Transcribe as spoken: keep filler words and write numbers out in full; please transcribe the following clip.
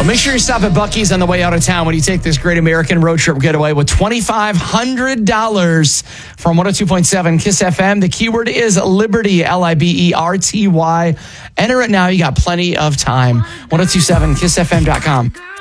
make sure you stop at Buc-ee's on the way out of town when you take this great American road trip getaway with twenty-five hundred dollars from one oh two point seven Kiss F M. The keyword is Liberty, L I B E R T Y. Enter it now. You got plenty of time. ten twenty-seven kiss f m dot com.